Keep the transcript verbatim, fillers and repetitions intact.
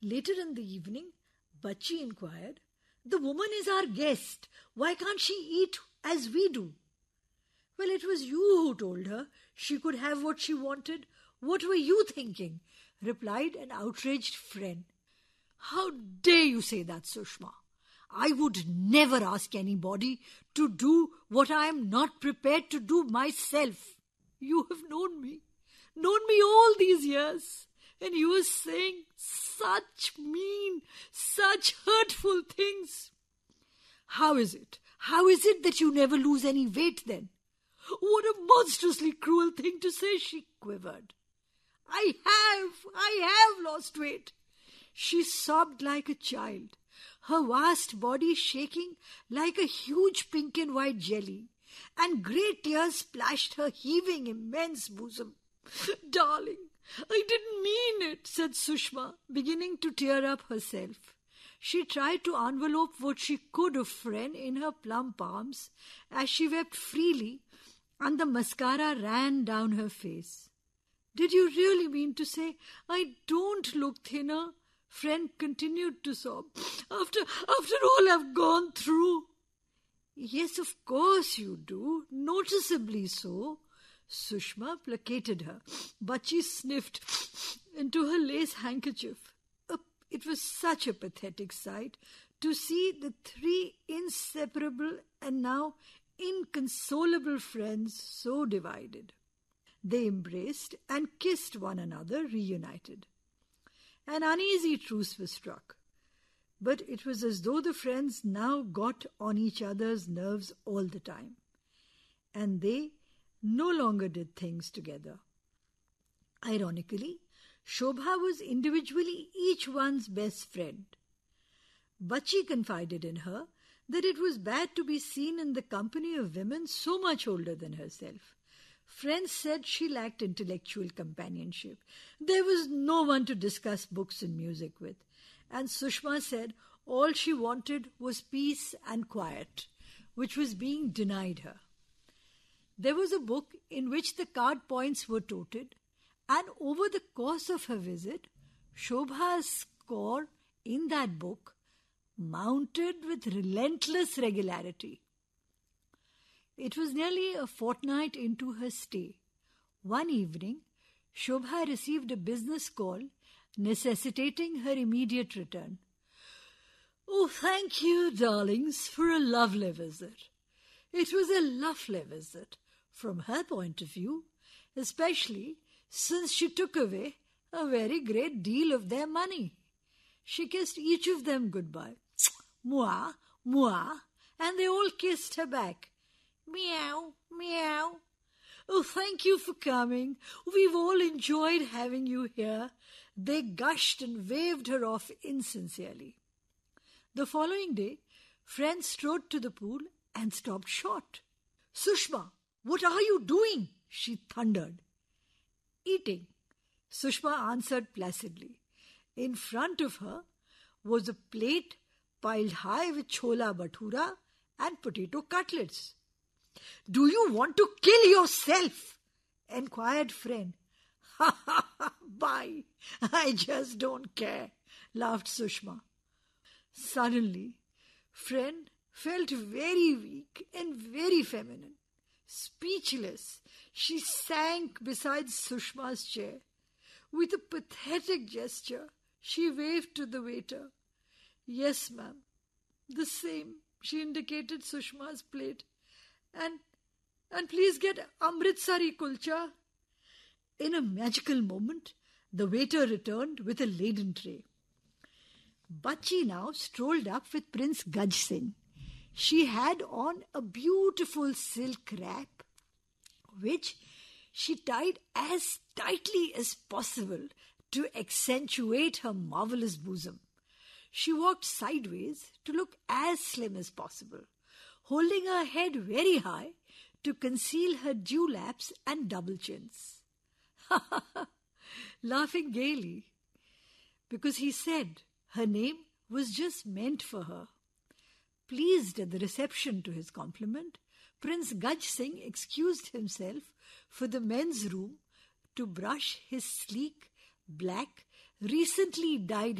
Later in the evening, Bachchi inquired, "The woman is our guest. Why can't she eat as we do?" "Well, it was you who told her she could have what she wanted. What were you thinking?" replied an outraged friend. "How dare you say that, Sushma? I would never ask anybody to do what I am not prepared to do myself. You have known me, known me all these years, and you are saying such mean, such hurtful things. How is it? How is it that you never lose any weight then?" "What a monstrously cruel thing to say," she quivered. "I have, I have lost weight." She sobbed like a child, her vast body shaking like a huge pink and white jelly, and great tears splashed her heaving immense bosom. "Darling, I didn't mean it," said Sushma, beginning to tear up herself. She tried to envelope what she could of Fren in her plump arms as she wept freely, and the mascara ran down her face. "Did you really mean to say I don't look thinner?" Fren continued to sob. After, after all I've gone through." "Yes, of course you do, noticeably so." Sushma placated her, but she sniffed into her lace handkerchief. It was such a pathetic sight to see the three inseparable and now inconsolable friends so divided. They embraced and kissed one another, reunited. An uneasy truce was struck, but it was as though the friends now got on each other's nerves all the time, and they no longer did things together. Ironically, Shobha was individually each one's best friend. Bachchi confided in her that it was bad to be seen in the company of women so much older than herself. Friends said she lacked intellectual companionship. There was no one to discuss books and music with. And Sushma said all she wanted was peace and quiet, which was being denied her. There was a book in which the card points were toted, and over the course of her visit, Shobha's score in that book mounted with relentless regularity. It was nearly a fortnight into her stay. One evening, Shobha received a business call necessitating her immediate return. "Oh, thank you, darlings, for a lovely visit." It was a lovely visit from her point of view, especially since she took away a very great deal of their money. She kissed each of them goodbye. "Moi, moi," and they all kissed her back. "Meow, meow." "Oh, thank you for coming. We've all enjoyed having you here." They gushed and waved her off insincerely. The following day, friends strode to the pool and stopped short. "Sushma, what are you doing?" she thundered. "Eating," Sushma answered placidly. In front of her was a plate piled high with chola bhatura and potato cutlets. "Do you want to kill yourself?" enquired Fren. "Ha ha ha, bye, I just don't care," laughed Sushma. Suddenly, Fren felt very weak and very feminine. Speechless, she sank beside Sushma's chair. With a pathetic gesture, she waved to the waiter. "Yes, ma'am." "The same," she indicated Sushma's plate. And, and please get Amritsari kulcha." In a magical moment, the waiter returned with a laden tray. Bachchi now strolled up with Prince Gaj Singh. She had on a beautiful silk wrap, which she tied as tightly as possible to accentuate her marvellous bosom. She walked sideways to look as slim as possible, holding her head very high to conceal her dewlaps and double chins. Ha ha ha! Laughing gaily, because he said her name was just meant for her. Pleased at the reception to his compliment, Prince Gaj Singh excused himself for the men's room to brush his sleek, black, recently dyed